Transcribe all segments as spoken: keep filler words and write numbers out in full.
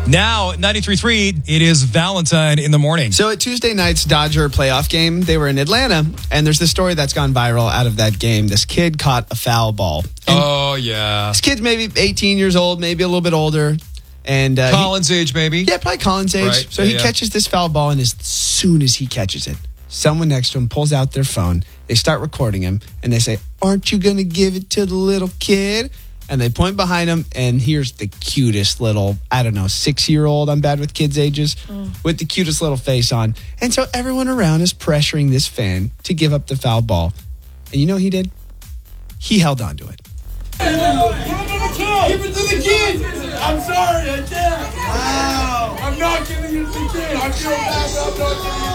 Now, ninety-three point three, it is Valentine in the morning. So at Tuesday night's Dodger playoff game, they were in Atlanta, and there's this story that's gone viral out of that game. This kid caught a foul ball. And oh, yeah. This kid's maybe eighteen years old, maybe a little bit older. And uh, Collins' he, age, maybe? Yeah, probably Collins' age. Right. So yeah, he yeah. catches this foul ball, and as soon as he catches it, someone next to him pulls out their phone. They start recording him, and they say, "Aren't you going to give it to the little kid?" And they point behind him, and here's the cutest little, I don't know, six-year-old, I'm bad with kids' ages, mm. with the cutest little face on. And so everyone around is pressuring this fan to give up the foul ball. And you know what he did? He held on to it. Give it to the kid! I'm sorry, I can't. Wow. I'm not giving it to the kid. I feel bad, but I'm not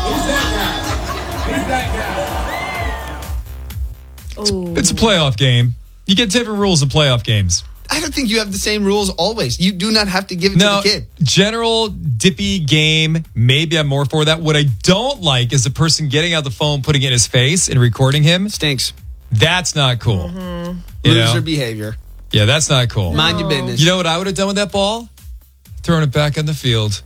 giving it. Who's that guy? Who's that guy? Ooh. It's a playoff game. You get different rules in playoff games. I don't think you have the same rules always. You do not have to give it no, to the kid. General dippy game, maybe I'm more for that. What I don't like is the person getting out the phone, putting it in his face and recording him. Stinks. That's not cool. Mm-hmm. You Loser know? behavior. Yeah, that's not cool. No. Mind your business. You know what I would have done with that ball? Throwing it back on the field.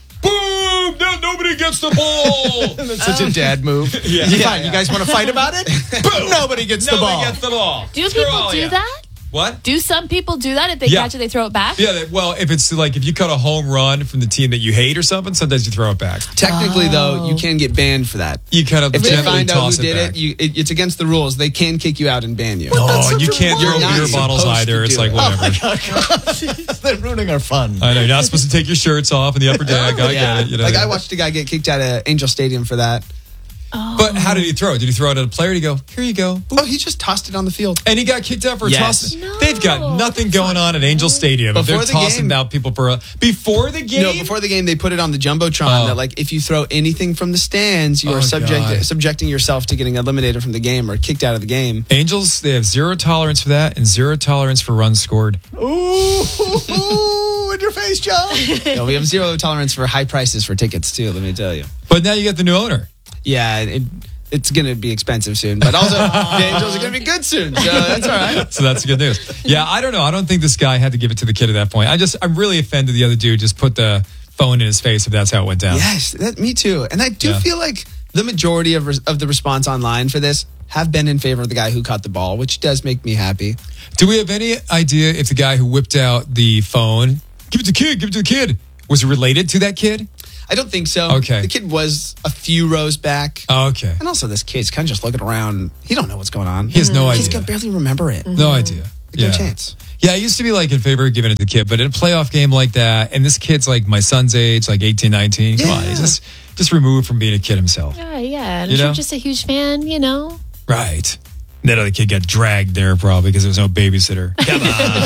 Boom! No, nobody gets the ball. That's such a dad move. yeah. yeah, Fine. Yeah. You guys want to fight about it? Boom! Nobody gets nobody the ball. Nobody gets the ball. Do Screw people do you. that? What? Do some people do that? If they yeah. catch it, they throw it back? Yeah, well, if it's like if you cut a home run from the team that you hate or something, sometimes you throw it back. Technically, oh. though, you can get banned for that. You kind of if they gently find out toss who it did back. it, you, it, it's against the rules. They can kick you out and ban you. No, and you can't throw You're not beer bottles supposed either. to It's do like it. whatever. Oh my God. They're ruining our fun. I know. You're not supposed to take your shirts off in the upper deck. I yeah. get it. You know. Like I watched a guy get kicked out of Angel Stadium for that. Oh. But how did he throw it? Did he throw it at a player? Did he go, here you go? Oh, he just tossed it on the field. And he got kicked out for Yes. tossing. No, They've got nothing going on at Angel Stadium. Before They're the tossing game. out people for a, before the game. No, before the game, they put it on the Jumbotron Oh. that, like, if you throw anything from the stands, you Oh, are subject, God. subjecting yourself to getting eliminated from the game or kicked out of the game. Angels, they have zero tolerance for that and zero tolerance for runs scored. Ooh, ooh, in your face, Joe. No, we have zero tolerance for high prices for tickets, too, let me tell you. But now you got the new owner. Yeah, it, it's going to be expensive soon. But also, the Angels are going to be good soon, so that's all right. So that's good news. Yeah, I don't know. I don't think this guy had to give it to the kid at that point. I just, I'm really offended the other dude just put the phone in his face if that's how it went down. Yes, that, me too. And I do Yeah. feel like the majority of, res- of the response online for this have been in favor of the guy who caught the ball, which does make me happy. Do we have any idea if the guy who whipped out the phone, give it to the kid, give it to the kid, was related to that kid? I don't think so. Okay. The kid was a few rows back. Oh, okay. And also, this kid's kind of just looking around. He don't know what's going on. He has no He's idea. going to barely remember it. No idea. Like, no Yeah. chance. Yeah, I used to be like in favor of giving it to the kid, but in a playoff game like that, and this kid's like my son's age, like eighteen, nineteen, come on, he's just, just removed from being a kid himself. Yeah, yeah. And You if know? you're just a huge fan, you know. Right. That other kid got dragged there probably because there was no babysitter. Come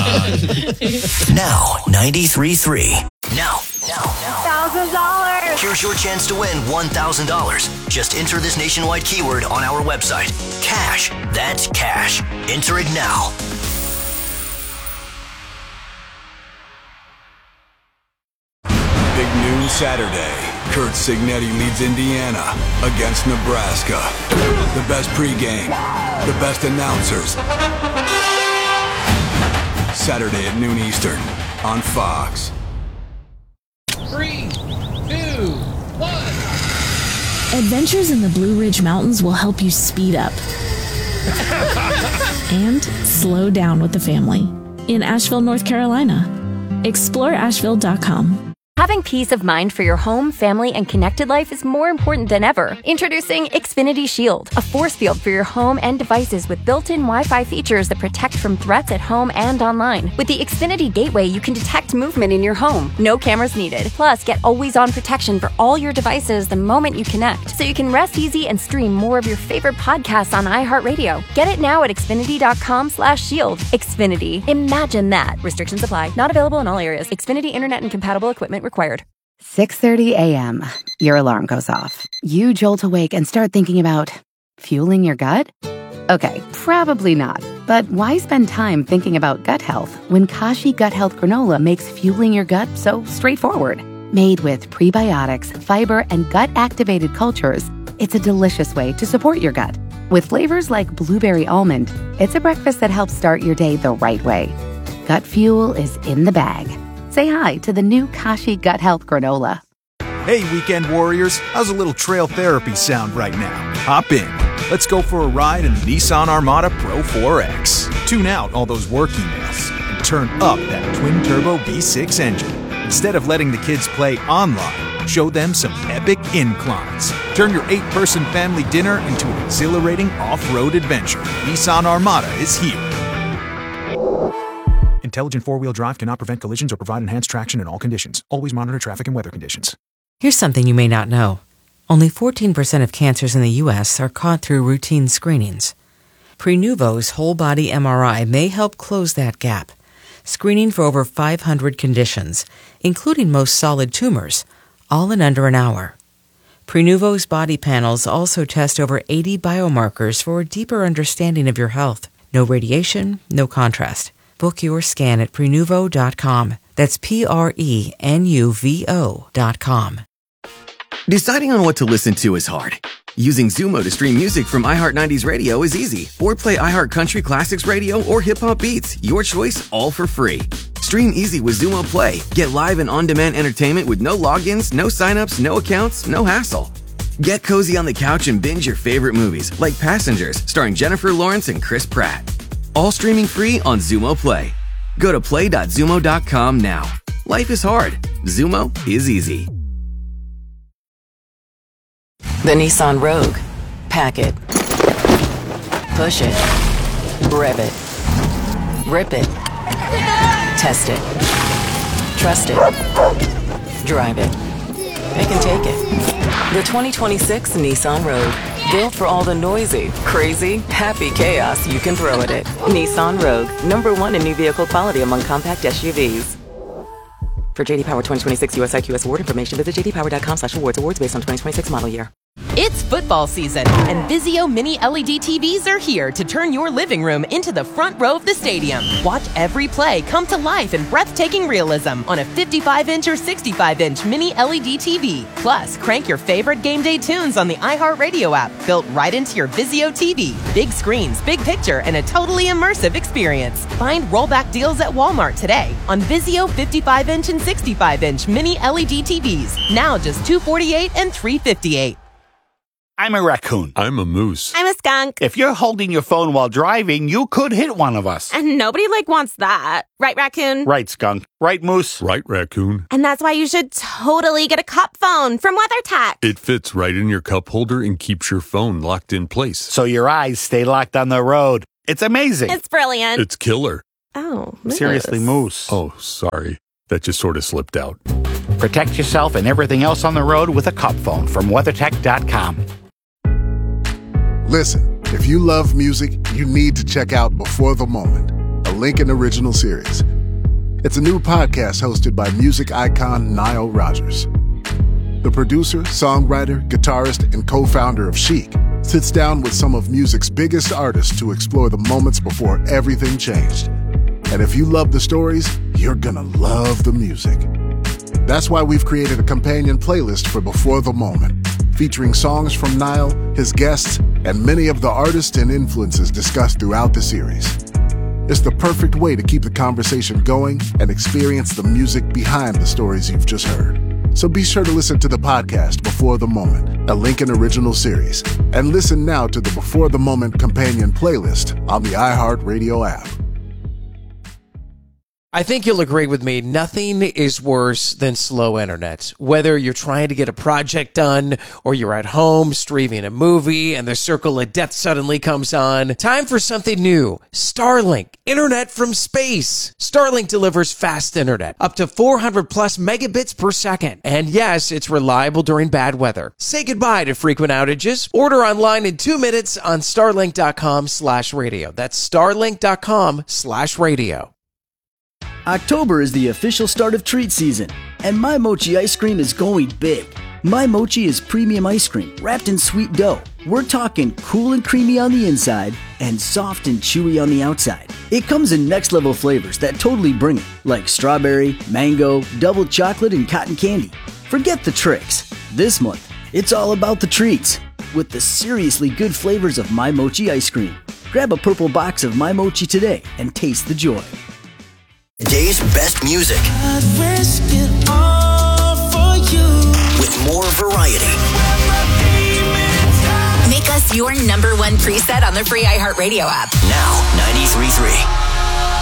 on. Now, ninety-three point three. Now, now, now. one thousand dollars. Here's your chance to win one thousand dollars. Just enter this nationwide keyword on our website. Cash. That's cash. Enter it now. Big noon Saturday. Kurt Signetti leads Indiana against Nebraska. The best pregame, the best announcers. Saturday at noon Eastern on Fox. Three, two, one. Adventures in the Blue Ridge Mountains will help you speed up and slow down with the family in Asheville, North Carolina. explore asheville dot com. Having peace of mind for your home, family, and connected life is more important than ever. Introducing Xfinity Shield, a force field for your home and devices with built-in Wi-Fi features that protect from threats at home and online. With the Xfinity Gateway, you can detect movement in your home. No cameras needed. Plus, get always-on protection for all your devices the moment you connect, so you can rest easy and stream more of your favorite podcasts on iHeartRadio. Get it now at xfinity dot com slash shield. Xfinity. Imagine that. Restrictions apply. Not available in all areas. Xfinity Internet and compatible equipment required. six thirty a.m. Your alarm goes off. You jolt awake and start thinking about fueling your gut? Okay, probably not. But why spend time thinking about gut health when Kashi Gut Health Granola makes fueling your gut so straightforward? Made with prebiotics, fiber, and gut-activated cultures, it's a delicious way to support your gut. With flavors like blueberry almond, it's a breakfast that helps start your day the right way. Gut fuel is in the bag. Say hi to the new Kashi Gut Health Granola. Hey, weekend warriors, how's a little trail therapy sound right now? Hop in. Let's go for a ride in the Nissan Armada Pro four X. Tune out all those work emails and turn up that twin-turbo V six engine. Instead of letting the kids play online, show them some epic inclines. Turn your eight-person family dinner into an exhilarating off-road adventure. Nissan Armada is here. Intelligent four-wheel drive cannot prevent collisions or provide enhanced traction in all conditions. Always monitor traffic and weather conditions. Here's something you may not know. Only fourteen percent of cancers in the U S are caught through routine screenings. Prenuvo's whole-body M R I may help close that gap, screening for over five hundred conditions, including most solid tumors, all in under an hour. Prenuvo's body panels also test over eighty biomarkers for a deeper understanding of your health. No radiation, no contrast. Book your scan at Prenuvo dot com. That's P R E N U V O dot com. Deciding on what to listen to is hard. Using Zumo to stream music from iHeart nineties Radio is easy. Or play iHeart Country Classics Radio or Hip Hop Beats. Your choice, all for free. Stream easy with Zumo Play. Get live and on-demand entertainment with no logins, no signups, no accounts, no hassle. Get cozy on the couch and binge your favorite movies, like Passengers, starring Jennifer Lawrence and Chris Pratt. All streaming free on Zumo Play. Go to play dot zumo dot com now. Life is hard. Zumo is easy. The Nissan Rogue. Pack it. Push it. Rev it. Rip it. Test it. Trust it. Drive it. It can take it. The twenty twenty-six Nissan Rogue. Built for all the noisy, crazy, happy chaos you can throw at it. Nissan Rogue. Number one in new vehicle quality among compact S U Vs. For J D Power twenty twenty-six U S I Q S award information, visit j d power dot com slash awards. Awards based on twenty twenty-six model year. It's football season, and Vizio Mini L E D T Vs are here to turn your living room into the front row of the stadium. Watch every play come to life in breathtaking realism on a fifty-five inch or sixty-five inch Mini L E D T V. Plus, crank your favorite game day tunes on the iHeartRadio app, built right into your Vizio T V. Big screens, big picture, and a totally immersive experience. Find rollback deals at Walmart today on Vizio fifty-five inch and sixty-five inch Mini L E D T Vs. Now just two hundred forty-eight dollars and three hundred fifty-eight dollars. I'm a raccoon. I'm a moose. I'm a skunk. If you're holding your phone while driving, you could hit one of us. And nobody, like, wants that. Right, raccoon? Right, skunk. Right, moose? Right, raccoon. And that's why you should totally get a cup phone from WeatherTech. It fits right in your cup holder and keeps your phone locked in place. So your eyes stay locked on the road. It's amazing. It's brilliant. It's killer. Oh, moose. Seriously, moose. Oh, sorry. That just sort of slipped out. Protect yourself and everything else on the road with a cup phone from weathertech dot com. Listen, if you love music, you need to check out Before the Moment, a Lincoln original series. It's a new podcast hosted by music icon Nile Rodgers. The producer, songwriter, guitarist, and co-founder of Chic sits down with some of music's biggest artists to explore the moments before everything changed. And if you love the stories, you're gonna love the music. That's why we've created a companion playlist for Before the Moment, featuring songs from Nile, his guests, and many of the artists and influences discussed throughout the series. It's the perfect way to keep the conversation going and experience the music behind the stories you've just heard. So be sure to listen to the podcast Before the Moment, a Lincoln original series, and listen now to the Before the Moment companion playlist on the iHeartRadio app. I think you'll agree with me, nothing is worse than slow internet. Whether you're trying to get a project done or you're at home streaming a movie and the circle of death suddenly comes on, time for something new. Starlink, internet from space. Starlink delivers fast internet, up to four hundred plus megabits per second. And yes, it's reliable during bad weather. Say goodbye to frequent outages. Order online in two minutes on starlink dot com slash radio. That's starlink dot com slash radio. October is the official start of treat season, and My Mochi ice cream is going big. My Mochi is premium ice cream wrapped in sweet dough. We're talking cool and creamy on the inside and soft and chewy on the outside. It comes in next level flavors that totally bring it, like strawberry, mango, double chocolate, and cotton candy. Forget the tricks. This month, it's all about the treats with the seriously good flavors of My Mochi ice cream. Grab a purple box of My Mochi today and taste the joy. Day's best music. I'd risk it all for you. With more variety. Make us your number one preset on the free iHeartRadio app. Now, ninety-three point three.